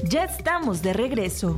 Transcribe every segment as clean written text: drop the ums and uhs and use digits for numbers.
Ya estamos de regreso.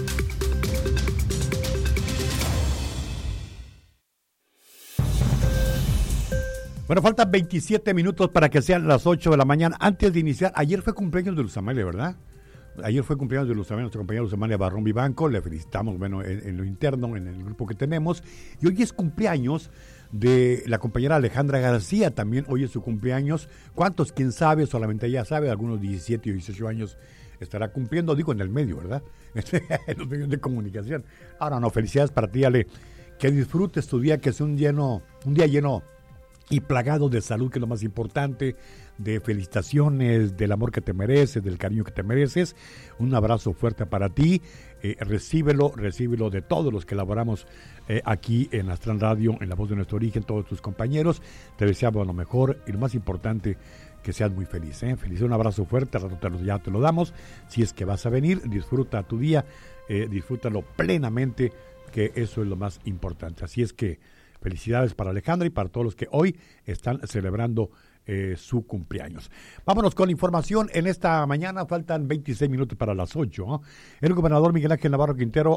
Bueno, faltan 27 minutos para que sean las 8 de la mañana. Antes de iniciar, ayer fue cumpleaños de Luz Amalia, ¿verdad? Ayer fue cumpleaños de Luz Amalia, nuestra compañera Luz Amalia Barrón Vivanco. Le felicitamos, bueno, en lo interno, en el grupo que tenemos. Y hoy es cumpleaños de la compañera Alejandra García. También hoy es su cumpleaños. ¿Cuántos? ¿Quién sabe? Solamente ella sabe. Algunos 17 o 18 años estará cumpliendo. Digo, en el medio, ¿verdad? En los medios de comunicación. Ahora no, felicidades para ti, Ale. Que disfrutes tu día, que sea un día lleno y plagado de salud, que es lo más importante, de felicitaciones, del amor que te mereces, del cariño que te mereces. Un abrazo fuerte para ti. Recíbelo de todos los que elaboramos aquí en Astran Radio, en La Voz de Nuestro Origen, todos tus compañeros. Te deseamos lo mejor y lo más importante, que seas muy feliz. Feliz, un abrazo fuerte, al rato ya te lo damos. Si es que vas a venir, disfruta tu día, disfrútalo plenamente, que eso es lo más importante. Así es que felicidades para Alejandra y para todos los que hoy están celebrando su cumpleaños. Vámonos con información en esta mañana. Faltan 26 minutos para las 8. El gobernador Miguel Ángel Navarro Quintero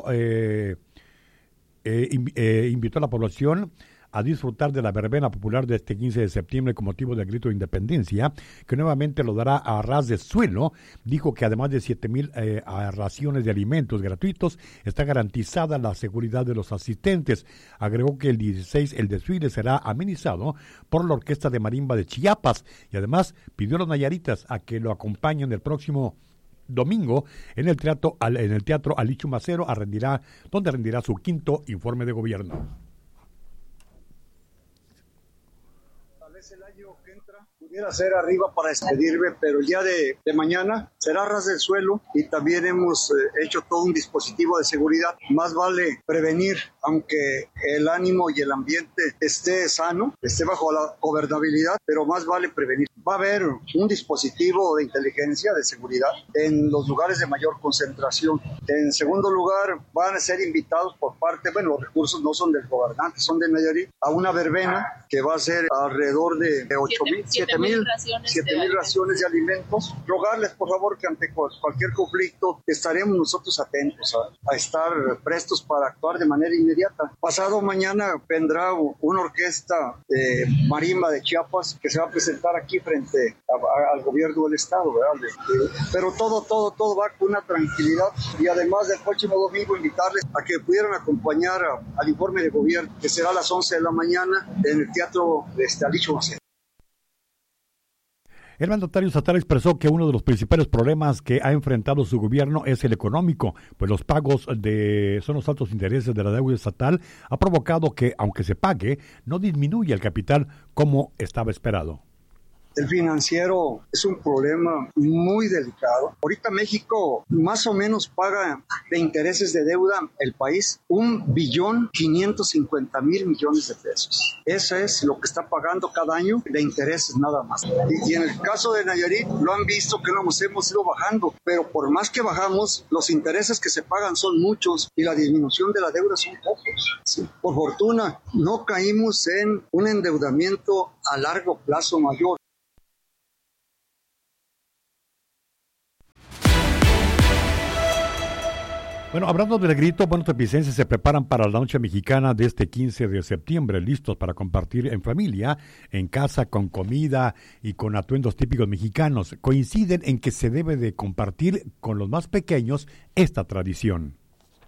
invitó a la población a disfrutar de la verbena popular de este 15 de septiembre con motivo del grito de independencia, que nuevamente lo dará a ras de suelo. Dijo que además de 7,000 raciones de alimentos gratuitos, está garantizada la seguridad de los asistentes. Agregó que el 16 el desfile será amenizado por la Orquesta de Marimba de Chiapas y además pidió a los nayaritas a que lo acompañen el próximo domingo en el Teatro Alichu Macero, donde rendirá su quinto informe de gobierno. El año que entra pudiera ser arriba para despedirme, pero el día de mañana será ras del suelo y también hemos hecho todo un dispositivo de seguridad. Más vale prevenir, aunque el ánimo y el ambiente esté sano, esté bajo la gobernabilidad, pero más vale prevenir. Va a haber un dispositivo de inteligencia, de seguridad, en los lugares de mayor concentración. En segundo lugar, van a ser invitados por parte, los recursos no son del gobernante, son de Nayarit, a una verbena que va a ser alrededor de 7,000 raciones de alimentos. Rogarles, por favor, que ante cualquier conflicto estaremos nosotros atentos a estar prestos para actuar de manera inmediata. Pasado mañana vendrá una orquesta de marimba de Chiapas que se va a presentar aquí frente al gobierno del estado, ¿verdad? Pero todo va con una tranquilidad, y además del próximo domingo invitarles a que pudieran acompañar al informe de gobierno, que será a las 11 de la mañana en el Teatro Alichu Macero. El mandatario estatal expresó que uno de los principales problemas que ha enfrentado su gobierno es el económico, pues los pagos son los altos intereses de la deuda estatal, ha provocado que, aunque se pague, no disminuya el capital como estaba esperado. El financiero es un problema muy delicado. Ahorita México más o menos paga de intereses de deuda el país 1,550,000,000,000 de pesos. Eso es lo que está pagando cada año de intereses nada más. Y en el caso de Nayarit lo han visto que hemos ido bajando, pero por más que bajamos, los intereses que se pagan son muchos y la disminución de la deuda son pocos. Sí. Por fortuna no caímos en un endeudamiento a largo plazo mayor. Bueno, hablando del grito, tepicenses se preparan para la noche mexicana de este 15 de septiembre, listos para compartir en familia, en casa, con comida y con atuendos típicos mexicanos. Coinciden en que se debe de compartir con los más pequeños esta tradición.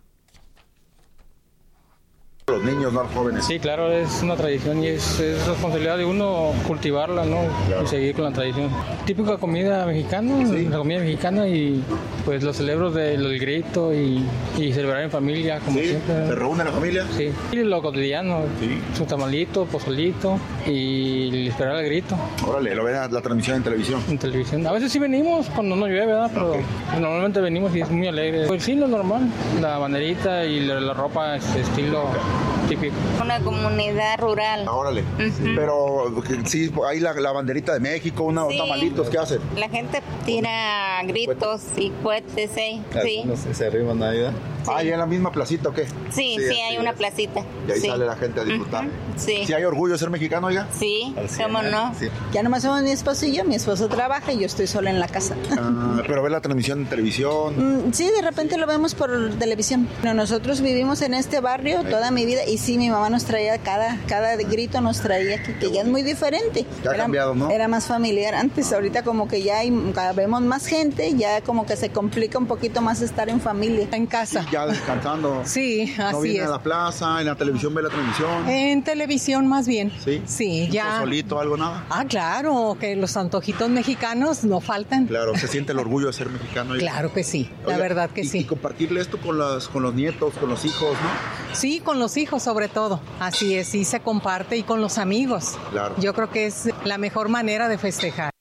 Los niños, no los jóvenes. Sí, claro, es una tradición y es responsabilidad de uno cultivarla, ¿no? Claro. Y seguir con la tradición. Típica comida mexicana, sí. La comida mexicana, y pues los celebros del grito y celebrar en familia, como sí. Siempre. ¿Se reúne la familia? Sí. Y lo cotidiano, sí. Su tamalito, pozolito y esperar el grito. Órale, ¿lo ven la transmisión en televisión? En televisión. A veces sí venimos cuando no llueve, ¿verdad? Pero okay. Normalmente venimos y es muy alegre. Pues sí, lo normal, la banderita y la ropa estilo típico. Una comunidad rural. Órale. Uh-huh. Pero sí, hay la banderita de México, unos tamalitos, ¿qué hacen? La gente tira gritos y cohetes, sí. No sé, se arriban ahí, ¿verdad? Sí. ¿Y en la misma placita o qué? Sí, hay una placita. Y ahí sí. sale la gente a disfrutar. Sí. ¿Sí hay orgullo de ser mexicano, oiga? Sí, Así, cómo no. Sí. Ya nomás somos mi esposo y yo. Mi esposo trabaja y yo estoy sola en la casa. Pero ve la transmisión en televisión. Sí, de repente lo vemos por televisión. Pero nosotros vivimos en este barrio toda mi vida y sí, mi mamá nos traía cada grito nos traía aquí, que ya es muy diferente. Ya ha cambiado, ¿no? Era más familiar antes. Ahorita como que ya vemos más gente, ya como que se complica un poquito más estar en familia. En casa. Ya descansando. Sí, ¿No así viene es. a la plaza, en la televisión ve la transmisión? En televisión más bien. Sí. Sí, ya. ¿Solito, algo, nada? Ah, claro, que los antojitos mexicanos no faltan. Claro, ¿se siente el orgullo de ser mexicano? Oiga? Claro que sí, la Oiga, verdad que sí. Y compartirle esto con los nietos, con los hijos, ¿no? Sí, con los hijos sobre todo. Así es, sí se comparte y con los amigos. Claro. Yo creo que es la mejor manera de festejar.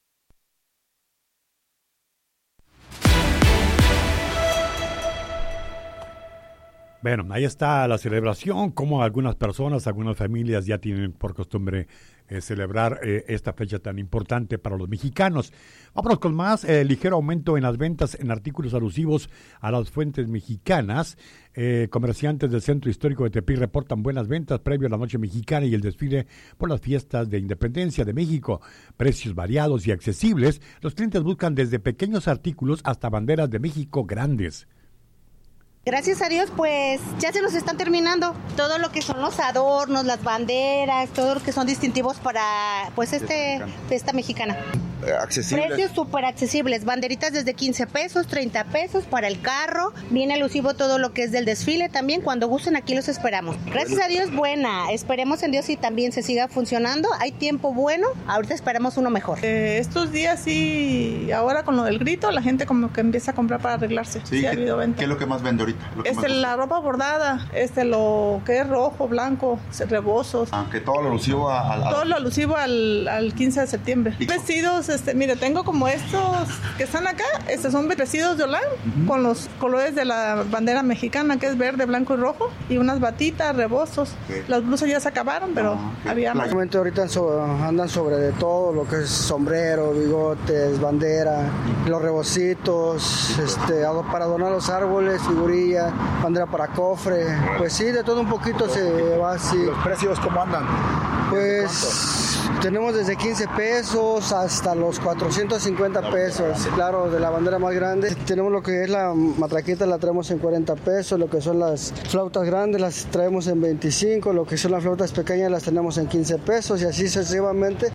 Bueno, ahí está la celebración, como algunas personas, algunas familias ya tienen por costumbre celebrar esta fecha tan importante para los mexicanos. Vámonos con más, ligero aumento en las ventas en artículos alusivos a las fuentes mexicanas. Comerciantes del Centro Histórico de Tepic reportan buenas ventas previo a la Noche Mexicana y el desfile por las fiestas de Independencia de México. Precios variados y accesibles, los clientes buscan desde pequeños artículos hasta banderas de México grandes. Gracias a Dios, pues ya se nos están terminando todo lo que son los adornos, las banderas, todo lo que son distintivos para pues fiesta mexicana. Accesibles. Precios súper accesibles, banderitas desde 15 pesos, 30 pesos para el carro, viene alusivo todo lo que es del desfile también, cuando gusten aquí los esperamos. Gracias a Dios, buena, esperemos en Dios y también se siga funcionando, hay tiempo bueno, ahorita esperamos uno mejor. Estos días sí, ahora con lo del grito, la gente como que empieza a comprar para arreglarse. Sí, ha habido venta. ¿Qué es lo que más vende ahorita? La ropa bordada, lo que es rojo, blanco, rebozos. Aunque todo lo alusivo Todo lo alusivo al 15 de septiembre. Vestidos, mire, tengo como estos que están acá, son vestidos de holán, con los colores de la bandera mexicana, que es verde, blanco y rojo, y unas batitas, rebozos. Okay. Las blusas ya se acabaron, pero había más. Ahorita andan sobre de todo, lo que es sombrero, bigotes, bandera, los rebocitos, para adornar los árboles, figurillas, bandera para cofre, pues sí, de todo un poquito se va así. ¿Los precios cómo andan? Pues tenemos desde 15 pesos hasta los 450 pesos, claro, de la bandera más grande. Tenemos lo que es la matraquita, la traemos en 40 pesos, lo que son las flautas grandes las traemos en 25, lo que son las flautas pequeñas las tenemos en 15 pesos y así sucesivamente.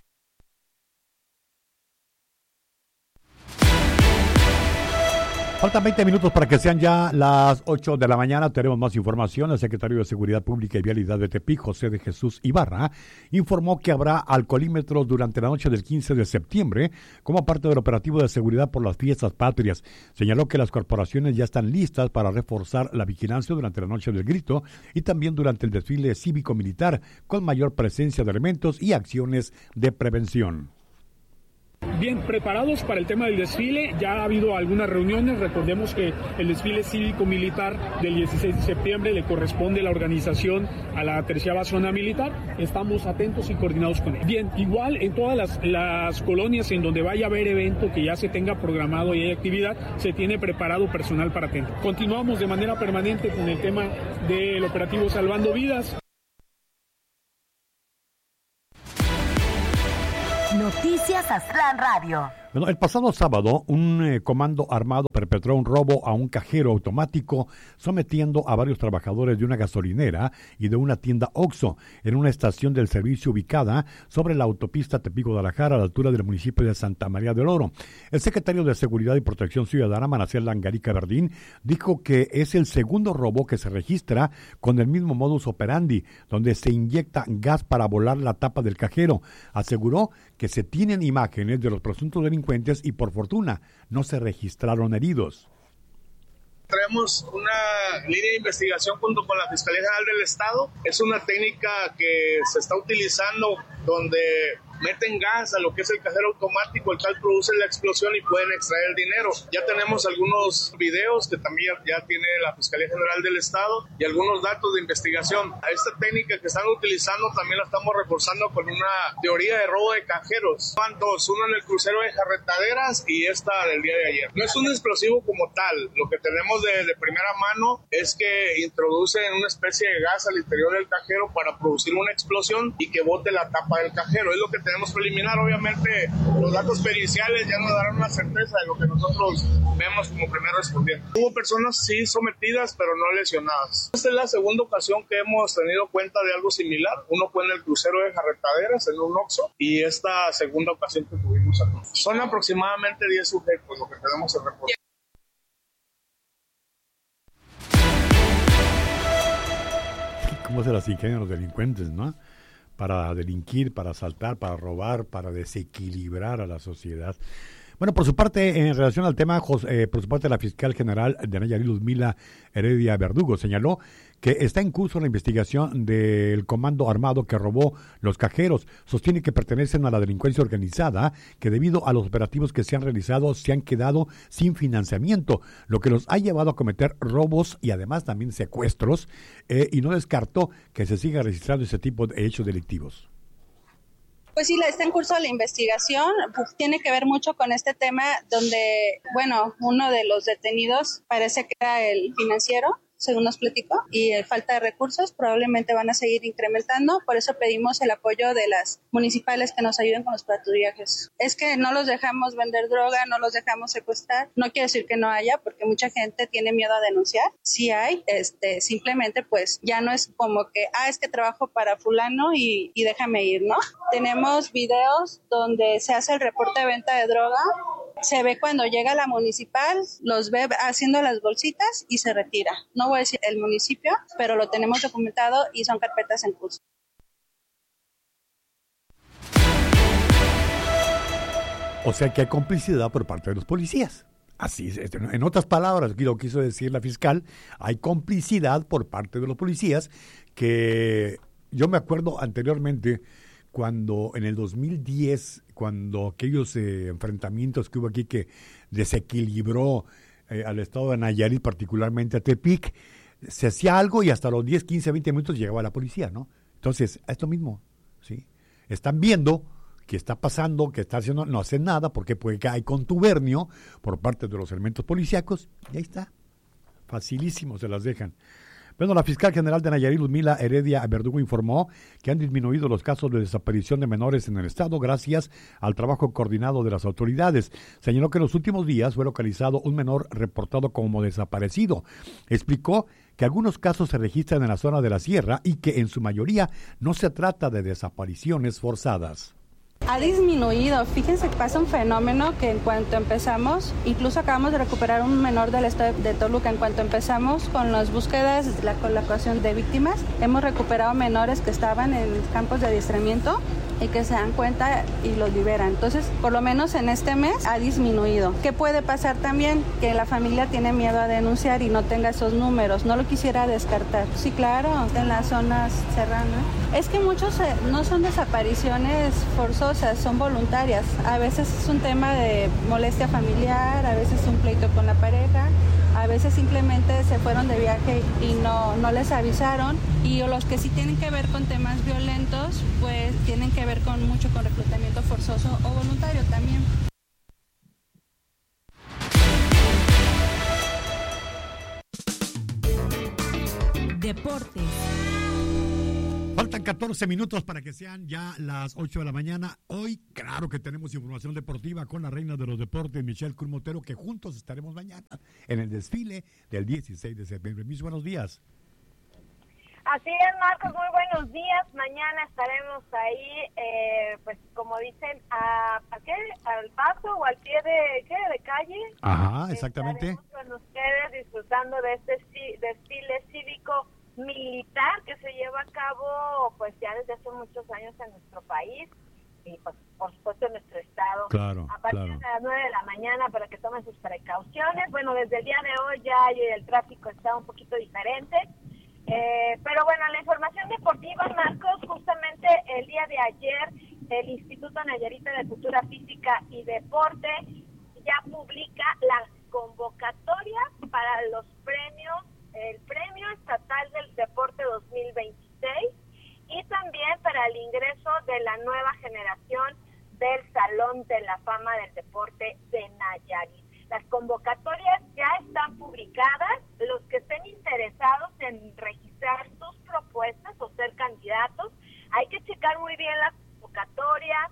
Faltan 20 minutos para que sean ya las 8 de la mañana. Tenemos más información. El secretario de Seguridad Pública y Vialidad de Tepic, José de Jesús Ibarra, informó que habrá alcoholímetros durante la noche del 15 de septiembre como parte del operativo de seguridad por las fiestas patrias. Señaló que las corporaciones ya están listas para reforzar la vigilancia durante la noche del grito y también durante el desfile cívico-militar con mayor presencia de elementos y acciones de prevención. Bien, preparados para el tema del desfile, ya ha habido algunas reuniones, recordemos que el desfile cívico-militar del 16 de septiembre le corresponde la organización a la 13ª Zona Militar, estamos atentos y coordinados con él. Bien, igual en todas las colonias en donde vaya a haber evento que ya se tenga programado y hay actividad, se tiene preparado personal para atender. Continuamos de manera permanente con el tema del operativo Salvando Vidas. Noticias Aztlán Radio. Bueno, el pasado sábado, un comando armado perpetró un robo a un cajero automático, sometiendo a varios trabajadores de una gasolinera y de una tienda Oxxo en una estación del servicio ubicada sobre la autopista Tepic-Guadalajara a la altura del municipio de Santa María del Oro. El secretario de Seguridad y Protección Ciudadana, Maracel Langarica Verdín, dijo que es el segundo robo que se registra con el mismo modus operandi, donde se inyecta gas para volar la tapa del cajero. Aseguró que se tienen imágenes de los presuntos delincuentes y por fortuna no se registraron heridos. Traemos una línea de investigación junto con la Fiscalía General del Estado. Es una técnica que se está utilizando donde meten gas a lo que es el cajero automático, el tal produce la explosión y pueden extraer el dinero. Ya tenemos algunos videos que también ya tiene la Fiscalía General del Estado y algunos datos de investigación. A esta técnica que están utilizando también la estamos reforzando con una teoría de robo de cajeros. Van dos, uno en el crucero de Jarretaderas y esta del día de ayer. No es un explosivo como tal, lo que tenemos de primera mano es que introducen una especie de gas al interior del cajero para producir una explosión y que bote la tapa del cajero. Es lo que tenemos preliminar. Obviamente los datos periciales ya nos darán una certeza de lo que nosotros vemos como primer respondiente. Hubo personas sí sometidas pero no lesionadas. Esta es la segunda ocasión que hemos tenido cuenta de algo similar. Uno fue en el crucero de Jarretaderas, en un Oxxo, y esta segunda ocasión que tuvimos aquí. Son aproximadamente 10 sujetos lo que tenemos en reporte. ¿Cómo se las ingenian los delincuentes, no? Para delinquir, para asaltar, para robar, para desequilibrar a la sociedad. Bueno, por su parte, en relación al tema, por su parte, la fiscal general de Nayarit, Luzmila Heredia Verdugo, señaló que está en curso la investigación del comando armado que robó los cajeros. Sostiene que pertenecen a la delincuencia organizada, que debido a los operativos que se han realizado se han quedado sin financiamiento, lo que los ha llevado a cometer robos y además también secuestros, y no descartó que se siga registrando ese tipo de hechos delictivos. Pues sí, está en curso la investigación, pues tiene que ver mucho con este tema donde, bueno, uno de los detenidos parece que era el financiero, según nos platicó, y falta de recursos probablemente van a seguir incrementando, por eso pedimos el apoyo de las municipales que nos ayuden con los patrullajes. Es que no los dejamos vender droga, no los dejamos secuestrar, no quiere decir que no haya, porque mucha gente tiene miedo a denunciar, sí hay, simplemente pues ya no es como que, es que trabajo para fulano y déjame ir, ¿no? Tenemos videos donde se hace el reporte de venta de droga, se ve cuando llega la municipal, los ve haciendo las bolsitas y se retira. No voy a decir el municipio, pero lo tenemos documentado y son carpetas en curso. O sea que hay complicidad por parte de los policías. Así es, en otras palabras, lo quiso decir la fiscal, hay complicidad por parte de los policías, que yo me acuerdo anteriormente cuando en el 2010, cuando aquellos enfrentamientos que hubo aquí que desequilibró al estado de Nayarit, particularmente a Tepic, se hacía algo y hasta los 10, 15, 20 minutos llegaba la policía, ¿no? Entonces, es lo mismo, ¿sí? Están viendo qué está pasando, qué está haciendo, no hacen nada, porque hay contubernio por parte de los elementos policíacos, y ahí está, facilísimo, se las dejan. Bueno, la fiscal general de Nayarit, Luzmila Heredia Verdugo, informó que han disminuido los casos de desaparición de menores en el estado gracias al trabajo coordinado de las autoridades. Señaló que en los últimos días fue localizado un menor reportado como desaparecido. Explicó que algunos casos se registran en la zona de la sierra y que en su mayoría no se trata de desapariciones forzadas. Ha disminuido, fíjense que pasa un fenómeno que en cuanto empezamos, incluso acabamos de recuperar un menor del estado de Toluca, en cuanto empezamos con las búsquedas, con la colaboración de víctimas, hemos recuperado menores que estaban en campos de adiestramiento y que se dan cuenta y los liberan. Entonces, por lo menos en este mes ha disminuido. ¿Qué puede pasar también? Que la familia tiene miedo a denunciar y no tenga esos números, no lo quisiera descartar. Sí, claro, en las zonas serranas. Es que muchos no son desapariciones forzosas, son voluntarias. A veces es un tema de molestia familiar, a veces un pleito con la pareja, a veces simplemente se fueron de viaje y no les avisaron. Y los que sí tienen que ver con temas violentos, pues tienen que ver mucho con reclutamiento forzoso o voluntario también. Deportes. Faltan 14 minutos para que sean ya las 8 de la mañana. Hoy, claro que tenemos información deportiva con la reina de los deportes, Michelle Curmotero, que juntos estaremos mañana en el desfile del 16 de septiembre. Mis buenos días. Así es, Marcos, muy buenos días. Mañana estaremos ahí, pues como dicen, al paso o al pie de calle. Ajá, exactamente. Estaremos con ustedes disfrutando de este desfile cívico militar que se lleva a cabo pues ya desde hace muchos años en nuestro país y pues por supuesto en nuestro estado. Claro, a partir de las 9 de la mañana para que tomen sus precauciones. Bueno, desde el día de hoy ya el tráfico está un poquito diferente. Pero bueno, la información deportiva, Marcos, justamente el día de ayer el Instituto Nayarita de Cultura Física y Deporte ya publica las convocatorias para los premios, el Premio Estatal del Deporte 2026 y también para el ingreso de la nueva generación del Salón de la Fama del Deporte de Nayarit. Las convocatorias ya están publicadas. Los que estén interesados en registrar sus propuestas o ser candidatos, hay que checar muy bien las convocatorias,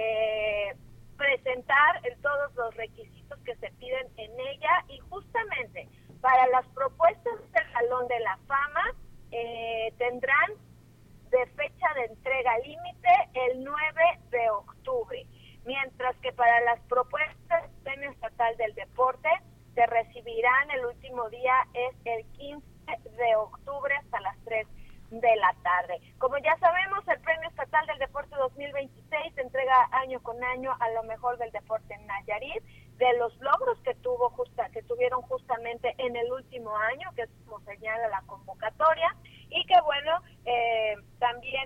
presentar todos los requisitos que se piden en ella, y justamente para las propuestas del Salón de la Fama tendrán de fecha de entrega límite el 9 de octubre, mientras que para las propuestas del Premio Estatal del Deporte se recibirán, el último día es el 15 de octubre hasta las 3 de la tarde. Como ya sabemos, el Premio Estatal del Deporte 2026 se entrega año con año a lo mejor del deporte en Nayarit, de los logros que tuvieron justamente en el último año, que es como señala la convocatoria, y que bueno, también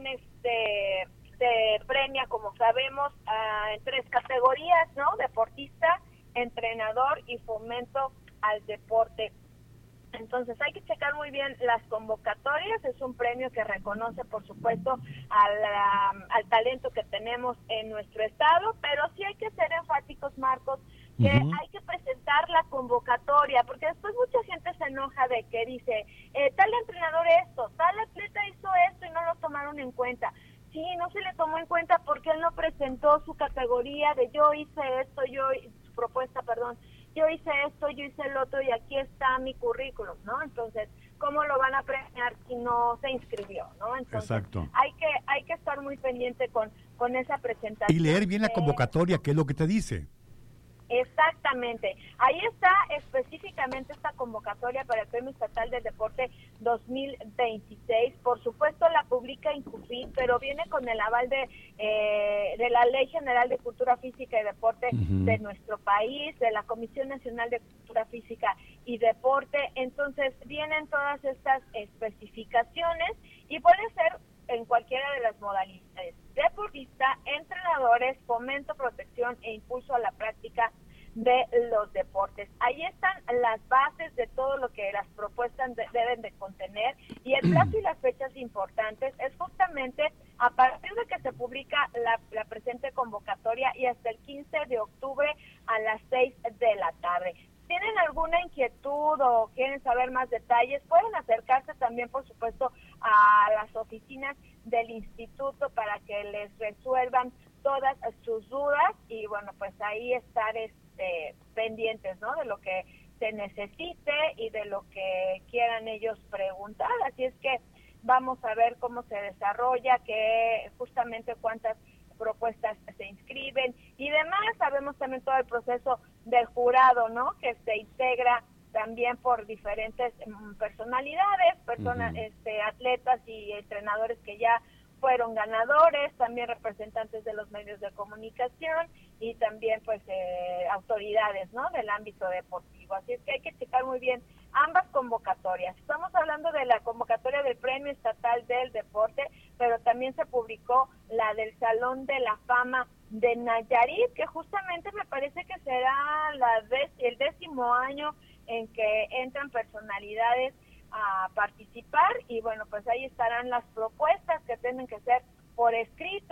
se premia, como sabemos, en 3 categorías, ¿no? Deportista, entrenador y fomento al deporte. Entonces hay que checar muy bien las convocatorias. Es un premio que reconoce, por supuesto, al talento que tenemos en nuestro estado, pero sí hay que ser enfáticos, Marcos, que hay que presentar la convocatoria, porque después mucha gente se enoja de que dice, tal entrenador esto, tal atleta hizo esto y no lo tomaron en cuenta. Sí, no se le tomó en cuenta porque él no presentó su categoría de yo hice esto, su propuesta, perdón, yo hice esto, yo hice el otro y aquí está mi currículum, ¿no? Entonces, ¿cómo lo van a premiar si no se inscribió, ¿no? Entonces, exacto. Hay que estar muy pendiente con esa presentación. Y leer bien la convocatoria, ¿qué es lo que te dice? Exactamente. Ahí está específicamente esta convocatoria para el Premio Estatal del Deporte 2026. Por supuesto la publica Incufi, pero viene con el aval de la Ley General de Cultura Física y Deporte de nuestro país, de la Comisión Nacional de Cultura Física y Deporte. Entonces vienen todas estas especificaciones y pueden ser en cualquiera de las modalidades: deportista, entrenadores, fomento, protección e impulso a la práctica de los deportes. Ahí están las bases de todo lo que las propuestas deben de contener, y el plazo y las fechas importantes es justamente a partir de que se publica la presente convocatoria y hasta el 15 de octubre a las 6 de la tarde. ¿Tienen alguna inquietud o quieren saber más detalles? Pueden acercarse también, por supuesto, a las oficinas del instituto para que les resuelvan todas sus dudas y, bueno, pues ahí estar pendientes, ¿no?, de lo que se necesite y de lo que quieran ellos preguntar. Así es que vamos a ver cómo se desarrolla, que justamente cuántas propuestas se inscriben y demás. Sabemos también todo el proceso del jurado, ¿no?, que se integra también por diferentes personalidades, atletas y entrenadores que ya fueron ganadores, también representantes de los medios de comunicación y también pues autoridades, ¿no?, del ámbito deportivo. Así es que hay que checar muy bien ambas convocatorias. Estamos hablando de la convocatoria del Premio Estatal del Deporte, pero también se publicó la del Salón de la Fama de Nayarit, que justamente me parece que será el 10º año en que entran personalidades a participar, y bueno, pues ahí estarán las propuestas que tienen que ser por escrito,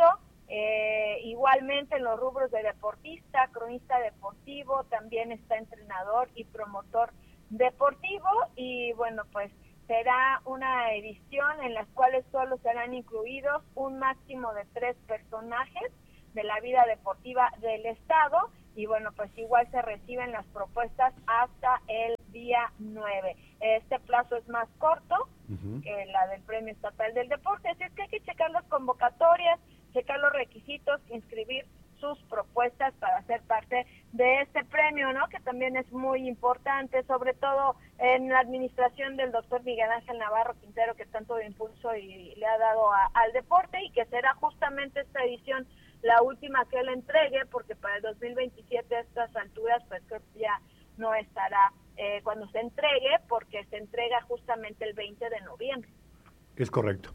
igualmente en los rubros de deportista, cronista deportivo, también está entrenador y promotor deportivo, y bueno, pues será una edición en las cuales solo serán incluidos un máximo de 3 personajes de la vida deportiva del estado, y bueno, pues igual se reciben las propuestas hasta el día 9. Este plazo es más corto que la del Premio Estatal del Deporte, así es que hay que checar las convocatorias, checar los requisitos, inscribir sus propuestas para ser parte de este premio, ¿no?, que también es muy importante, sobre todo en la administración del doctor Miguel Ángel Navarro Quintero, que tanto impulso y le ha dado al deporte, y que será justamente esta edición la última que él entregue, porque para el 2027 a estas alturas pues creo que ya no estará cuando se entregue, porque se entrega justamente el 20 de noviembre. Es correcto.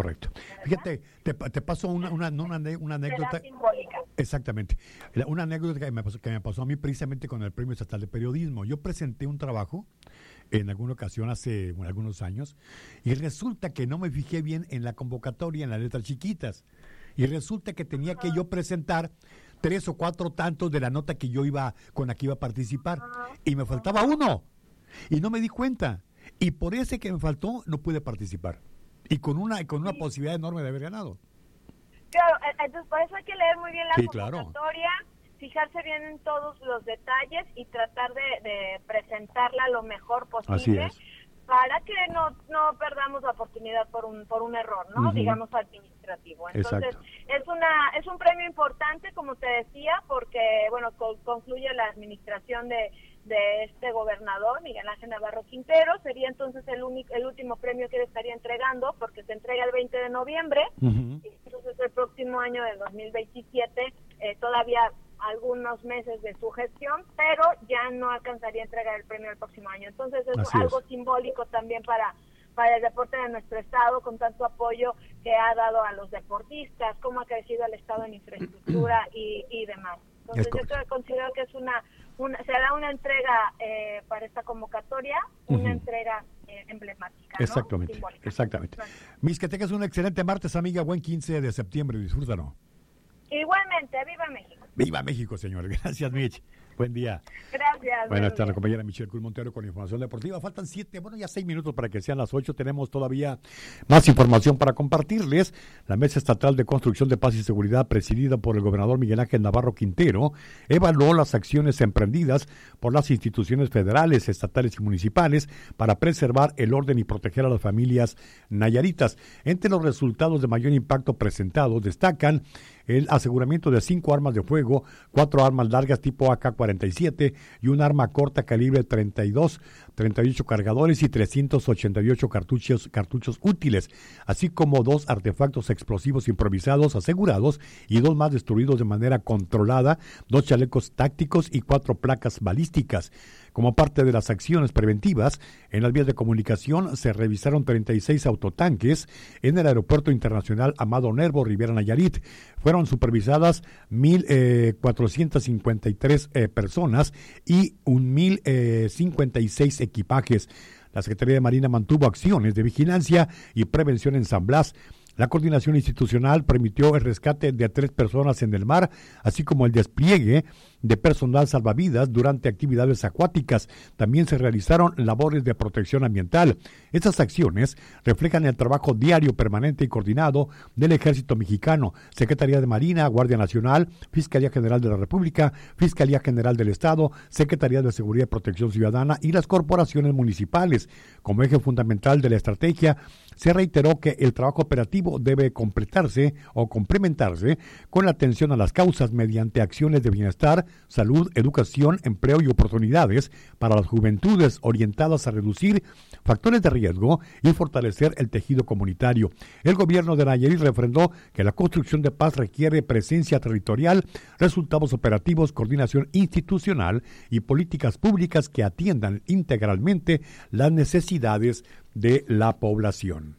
Fíjate, te paso una anécdota. Simbólica. Exactamente. Una anécdota que me pasó a mí precisamente con el Premio Estatal de Periodismo. Yo presenté un trabajo en alguna ocasión hace algunos años y resulta que no me fijé bien en la convocatoria, en las letras chiquitas. Y resulta que tenía que yo presentar 3 o 4 tantos de la nota que yo con la que iba a participar. Y me faltaba uno. Y no me di cuenta. Y por ese que me faltó, no pude participar. Y con una posibilidad enorme de haber ganado. Claro, entonces por eso hay que leer muy bien la convocatoria, claro. Fijarse bien en todos los detalles y tratar de presentarla lo mejor posible. Así es. Para que no perdamos la oportunidad por un error, ¿no? Uh-huh. Digamos administrativo. Entonces, exacto. es un premio importante, como te decía, porque, bueno, concluye la administración de este gobernador, Miguel Ángel Navarro Quintero. Sería entonces el último premio que él estaría entregando, porque se entrega el 20 de noviembre. Uh-huh. Y entonces el próximo año del 2027, todavía algunos meses de su gestión, pero ya no alcanzaría a entregar el premio el próximo año. Entonces es algo simbólico también para el deporte de nuestro estado, con tanto apoyo que ha dado a los deportistas, cómo ha crecido el estado en infraestructura y demás. Entonces yo considero que es se da una entrega para esta convocatoria, una entrega emblemática, ¿no? Exactamente, simbólica. Exactamente. Mis, que tengas un excelente martes, amiga, buen 15 de septiembre, disfrútalo. Igualmente, ¡viva México! ¡Viva México, señor! Gracias, Mitch. Buen día. Gracias. Bueno, está la compañera Michelle Cruz Montero con información deportiva. Faltan 6 minutos para que sean las 8. Tenemos todavía más información para compartirles. La Mesa Estatal de Construcción de Paz y Seguridad, presidida por el gobernador Miguel Ángel Navarro Quintero, evaluó las acciones emprendidas por las instituciones federales, estatales y municipales para preservar el orden y proteger a las familias nayaritas. Entre los resultados de mayor impacto presentados destacan el aseguramiento de 5 armas de fuego, 4 armas largas tipo AK-47 y un arma corta calibre 32, 38 cargadores y 388 cartuchos útiles, así como 2 artefactos explosivos improvisados asegurados y 2 más destruidos de manera controlada, 2 chalecos tácticos y 4 placas balísticas. Como parte de las acciones preventivas, en las vías de comunicación se revisaron 36 autotanques en el Aeropuerto Internacional Amado Nervo, Riviera Nayarit. Fueron supervisadas 1,453 personas y 1,056 equipajes. La Secretaría de Marina mantuvo acciones de vigilancia y prevención en San Blas. La coordinación institucional permitió el rescate de 3 personas en el mar, así como el despliegue de personal salvavidas durante actividades acuáticas. También se realizaron labores de protección ambiental. Estas acciones reflejan el trabajo diario, permanente y coordinado del Ejército Mexicano, Secretaría de Marina, Guardia Nacional, Fiscalía General de la República, Fiscalía General del Estado, Secretaría de Seguridad y Protección Ciudadana y las corporaciones municipales. Como eje fundamental de la estrategia, se reiteró que el trabajo operativo debe completarse o complementarse con la atención a las causas mediante acciones de bienestar, salud, educación, empleo y oportunidades para las juventudes orientadas a reducir factores de riesgo y fortalecer el tejido comunitario. El gobierno de Nayarit refrendó que la construcción de paz requiere presencia territorial, resultados operativos, coordinación institucional y políticas públicas que atiendan integralmente las necesidades de la población.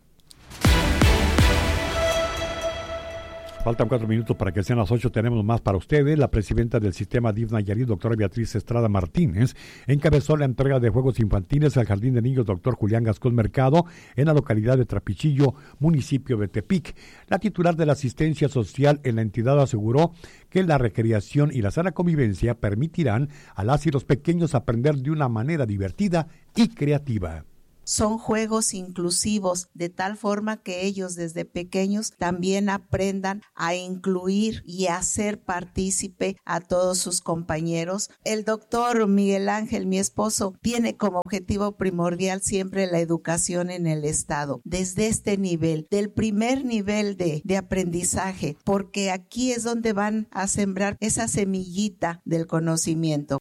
Faltan 4 minutos para que sean las 8. Tenemos más para ustedes. La presidenta del sistema DIF Nayarit, doctora Beatriz Estrada Martínez, encabezó la entrega de juegos infantiles al Jardín de Niños Dr. Julián Gascón Mercado en la localidad de Trapichillo, municipio de Tepic. La titular de la asistencia social en la entidad aseguró que la recreación y la sana convivencia permitirán a las y los pequeños aprender de una manera divertida y creativa. Son juegos inclusivos, de tal forma que ellos desde pequeños también aprendan a incluir y a hacer partícipe a todos sus compañeros. El doctor Miguel Ángel, mi esposo, tiene como objetivo primordial siempre la educación en el Estado, desde este nivel, del primer nivel de aprendizaje, porque aquí es donde van a sembrar esa semillita del conocimiento.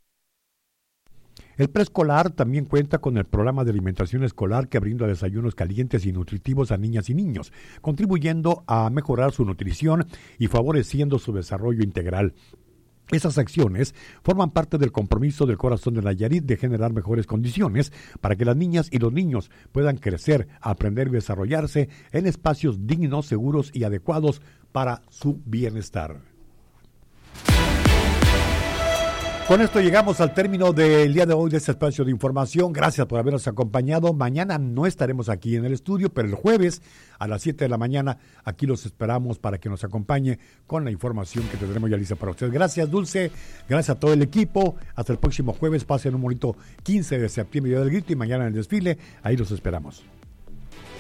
El preescolar también cuenta con el programa de alimentación escolar que brinda desayunos calientes y nutritivos a niñas y niños, contribuyendo a mejorar su nutrición y favoreciendo su desarrollo integral. Esas acciones forman parte del compromiso del corazón de Nayarit de generar mejores condiciones para que las niñas y los niños puedan crecer, aprender y desarrollarse en espacios dignos, seguros y adecuados para su bienestar. Con esto llegamos al término del día de hoy de este espacio de información. Gracias por habernos acompañado. Mañana no estaremos aquí en el estudio, pero el jueves a las 7 de la mañana aquí los esperamos para que nos acompañe con la información que tendremos ya lista para ustedes. Gracias, Dulce. Gracias a todo el equipo. Hasta el próximo jueves. Pasen un bonito 15 de septiembre, Día del Grito, y mañana en el desfile. Ahí los esperamos.